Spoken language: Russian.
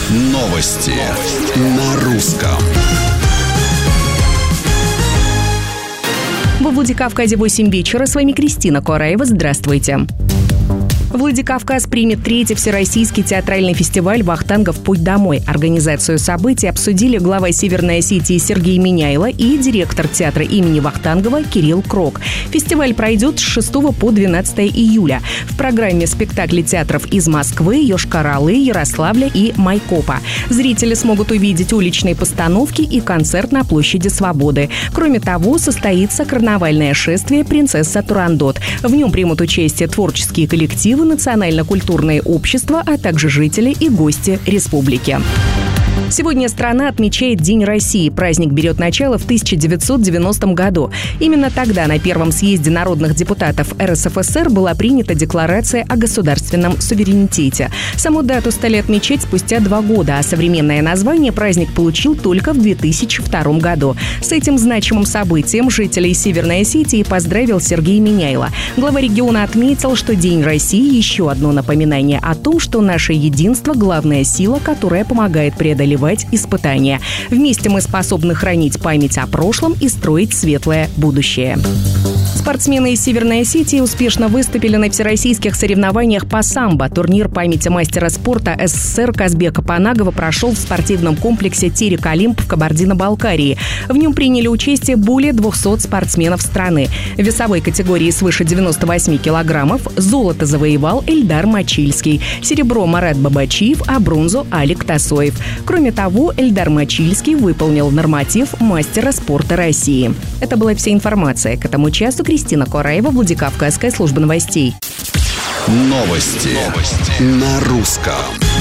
Новости на русском. Во Владикавказе 8 вечера. С вами Кристина Кораева. Здравствуйте. Владикавказ примет третий всероссийский театральный фестиваль «Вахтангов. Путь домой». Организацию событий обсудили глава Северной Осетии Сергей Миняйло и директор театра имени Вахтангова Кирилл Крок. Фестиваль пройдет с 6 по 12 июля. В программе спектакли театров из Москвы, Йошкар-Олы, Ярославля и Майкопа. Зрители смогут увидеть уличные постановки и концерт на площади Свободы. Кроме того, состоится карнавальное шествие «Принцесса Турандот». В нем примут участие творческие коллективы, национально-культурные общества, а также жители и гости республики. Сегодня страна отмечает День России. Праздник берет начало в 1990 году. Именно тогда на первом съезде народных депутатов РСФСР была принята Декларация о государственном суверенитете. Саму дату стали отмечать спустя 2 года, а современное название праздник получил только в 2002 году. С этим значимым событием жителей Северной Осетии поздравил Сергей Миняйло. Глава региона отметил, что День России – еще одно напоминание о том, что наше единство – главная сила, которая помогает преодолевать испытания. Вместе мы способны хранить память о прошлом и строить светлое будущее. Спортсмены из Северной Осетии успешно выступили на всероссийских соревнованиях по самбо. Турнир памяти мастера спорта СССР Казбека Панагова прошел в спортивном комплексе «Терек-Олимп» в Кабардино-Балкарии. В нем приняли участие более 200 спортсменов страны. В весовой категории свыше 98 килограммов золото завоевал Эльдар Мачильский, серебро Марат Бабачиев, а бронзу Алик Тасоев. Кроме того, Эльдар Мачильский выполнил норматив мастера спорта России. Это была вся информация. К этому часу Кристина Кораева, Владикавказская служба новостей. Новости на русском.